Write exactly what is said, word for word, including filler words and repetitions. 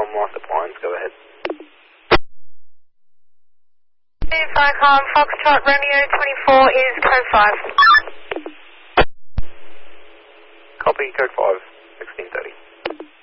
Mossop lines, go ahead. Vicom, Foxtrot Romeo twenty-four is code five. Copy, code five, sixteen thirty.